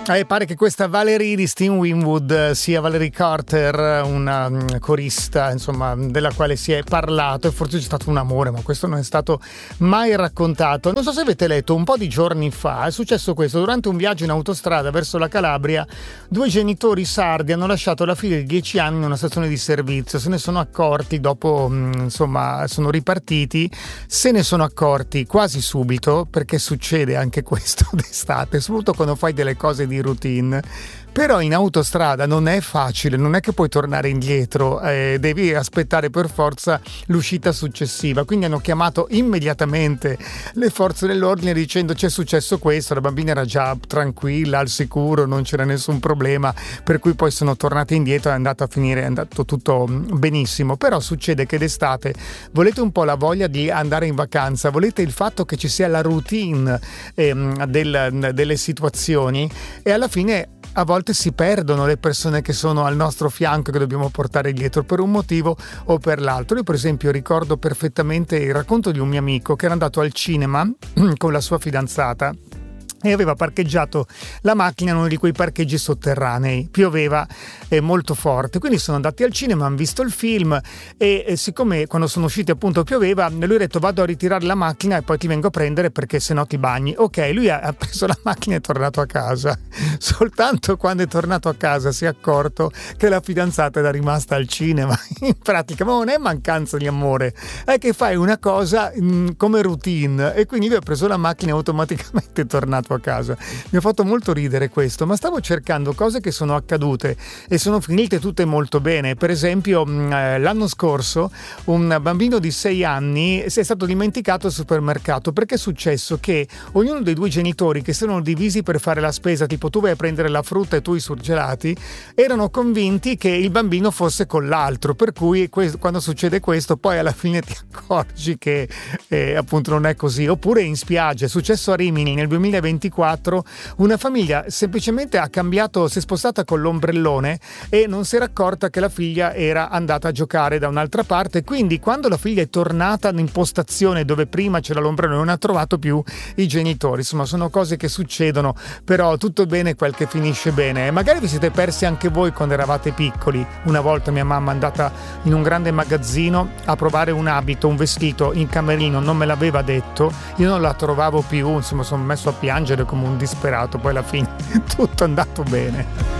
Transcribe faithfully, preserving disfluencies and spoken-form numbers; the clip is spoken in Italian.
Eh, pare che questa Valerie di Steve Winwood sia Valerie Carter, una corista, insomma, della quale si è parlato, e forse c'è stato un amore, ma questo non è stato mai raccontato. Non so se avete letto, un po' di giorni fa è successo questo: durante un viaggio in autostrada verso la Calabria, due genitori sardi hanno lasciato la figlia di dieci anni in una stazione di servizio. Se ne sono accorti dopo, insomma, sono ripartiti, se ne sono accorti quasi subito, perché succede anche questo d'estate, soprattutto quando fai delle cose di routine. Però in autostrada non è facile, non è che puoi tornare indietro, eh, devi aspettare per forza l'uscita successiva. Quindi hanno chiamato immediatamente le forze dell'ordine dicendo: c'è successo questo, la bambina era già tranquilla, al sicuro, non c'era nessun problema, per cui poi sono tornate indietro e è andato a finire, è andato tutto benissimo. Però succede che d'estate volete un po' la voglia di andare in vacanza, volete il fatto che ci sia la routine ehm, del, delle situazioni, e alla fine a volte si perdono le persone che sono al nostro fianco, che dobbiamo portare dietro per un motivo o per l'altro. Io per esempio ricordo perfettamente il racconto di un mio amico che era andato al cinema con la sua fidanzata e aveva parcheggiato la macchina in uno di quei parcheggi sotterranei. Pioveva eh, molto forte, quindi sono andati al cinema, hanno visto il film e, e siccome quando sono usciti appunto pioveva, lui ha detto: vado a ritirare la macchina e poi ti vengo a prendere perché sennò ti bagni. Ok, lui ha, ha preso la macchina e è tornato a casa. Soltanto quando è tornato a casa si è accorto che la fidanzata era rimasta al cinema. In pratica, ma non è mancanza di amore, è che fai una cosa mh, come routine, e quindi lui ha preso la macchina e automaticamente è tornato a casa. Mi ha fatto molto ridere questo, ma stavo cercando cose che sono accadute e sono finite tutte molto bene. Per esempio l'anno scorso un bambino di sei anni si è stato dimenticato al supermercato, perché è successo che ognuno dei due genitori, che sono divisi per fare la spesa, tipo tu vai a prendere la frutta e tu i surgelati, erano convinti che il bambino fosse con l'altro, per cui que- quando succede questo poi alla fine ti accorgi che eh, appunto non è così. Oppure in spiaggia, è successo a Rimini nel duemilaventiquattro, una famiglia semplicemente ha cambiato, si è spostata con l'ombrellone e non si era accorta che la figlia era andata a giocare da un'altra parte, quindi quando la figlia è tornata in postazione dove prima c'era l'ombrellone non ha trovato più i genitori. Insomma, sono cose che succedono, però tutto bene quel che finisce bene. Magari vi siete persi anche voi quando eravate piccoli. Una volta mia mamma è andata in un grande magazzino a provare un abito, un vestito in camerino, non me l'aveva detto, io non la trovavo più, insomma sono messo a piangere come un disperato, poi alla fine tutto è andato bene.